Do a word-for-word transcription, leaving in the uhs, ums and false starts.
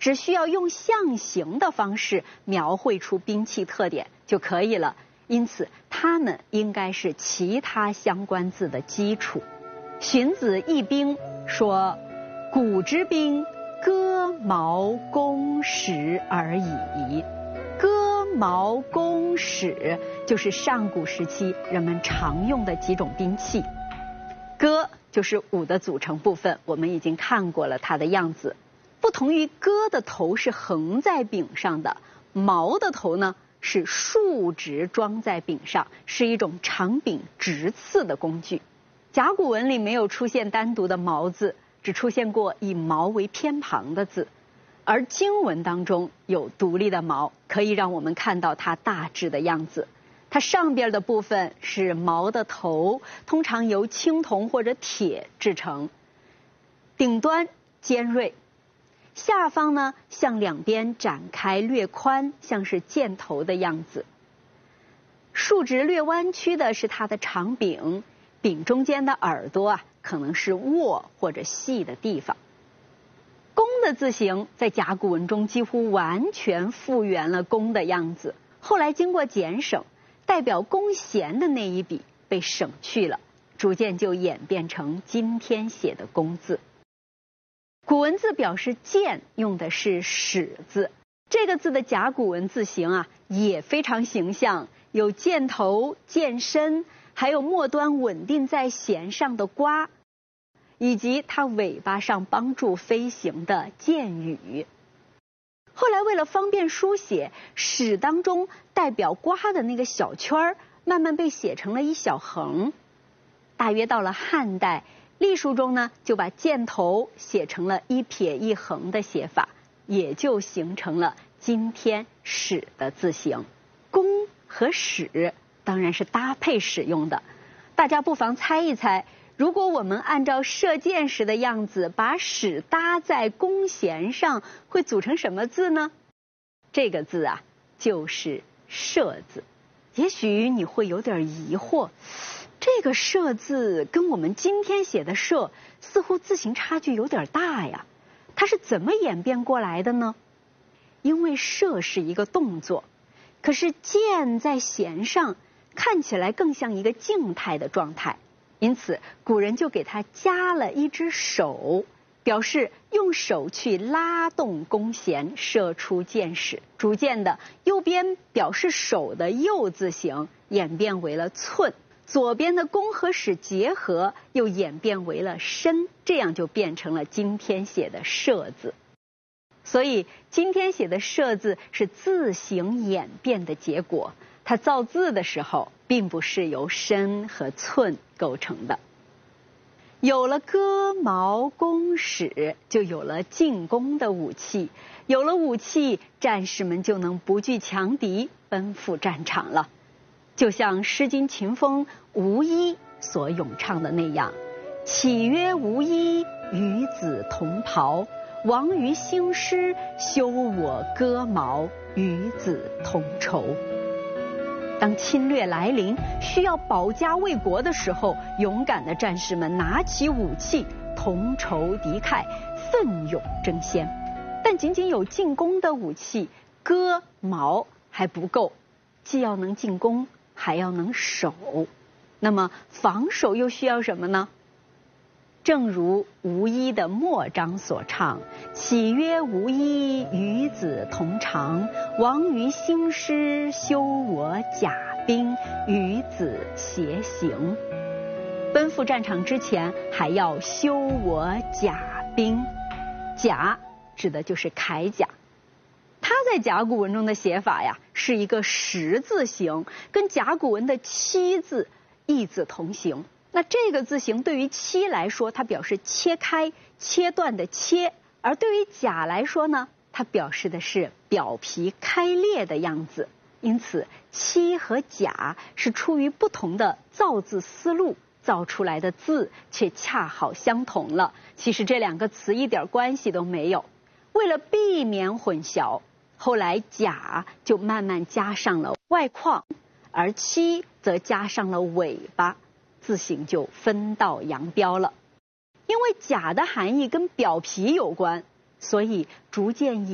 只需要用象形的方式描绘出兵器特点就可以了。因此，它们应该是其他相关字的基础。荀子·易兵说：“古之兵，戈、矛、弓、矢而已。”戈、矛、弓、矢就是上古时期人们常用的几种兵器。戈就是武的组成部分，我们已经看过了它的样子。不同于戈的头是横在柄上的，矛的头呢是竖直装在柄上，是一种长柄直刺的工具。甲骨文里没有出现单独的矛字，只出现过以矛为偏旁的字，而经文当中有独立的矛，可以让我们看到它大致的样子。它上边的部分是矛的头，通常由青铜或者铁制成，顶端尖锐，下方呢向两边展开略宽，像是箭头的样子。竖直略弯曲的是它的长柄，柄中间的耳朵啊可能是握或者细的地方。弓的字形在甲骨文中几乎完全复原了弓的样子，后来经过简省，代表弓弦的那一笔被省去了，逐渐就演变成今天写的弓字。古文字表示剑用的是矢字，这个字的甲骨文字形啊也非常形象，有箭头、箭身，还有末端稳定在弦上的瓜，以及它尾巴上帮助飞行的箭羽。后来为了方便书写，矢当中代表瓜的那个小圈儿慢慢被写成了一小横。大约到了汉代，隶书中呢就把箭头写成了一撇一横的写法，也就形成了今天矢的字形。弓和矢当然是搭配使用的，大家不妨猜一猜，如果我们按照射箭时的样子把矢搭在弓弦上，会组成什么字呢？这个字啊就是射字。也许你会有点疑惑，这个射字跟我们今天写的射似乎字形差距有点大呀，它是怎么演变过来的呢？因为射是一个动作，可是箭在弦上看起来更像一个静态的状态，因此古人就给它加了一只手，表示用手去拉动弓弦，射出箭矢。逐渐的，右边表示手的右字形演变为了寸，左边的弓和矢结合又演变为了身，这样就变成了今天写的射字。所以今天写的射字是字形演变的结果，它造字的时候并不是由身和寸构成的。有了戈、矛、弓、矢，就有了进攻的武器，有了武器，战士们就能不惧强敌，奔赴战场了。就像《诗经·秦风·无衣》所咏唱的那样：“岂曰无衣，与子同袍。王于兴师，修我戈矛，与子同仇。”当侵略来临，需要保家卫国的时候，勇敢的战士们拿起武器，同仇敌忾，奋勇争先。但仅仅有进攻的武器，戈、矛还不够，既要能进攻，还要能守。那么防守又需要什么呢？正如无衣的末章所唱：“岂曰无衣，与子同长。王于兴师，修我甲兵，与子偕行。”奔赴战场之前，还要修我甲兵。甲指的就是铠甲，它在甲骨文中的写法呀，是一个十字形，跟甲骨文的七字异字同形。那这个字形对于七来说，它表示切开、切断的切；而对于甲来说呢，它表示的是表皮开裂的样子。因此，七和甲是出于不同的造字思路造出来的字，却恰好相同了。其实这两个词一点关系都没有。为了避免混淆，后来甲就慢慢加上了外框，而七则加上了尾巴，字形就分道扬镳了。因为甲的含义跟表皮有关，所以逐渐以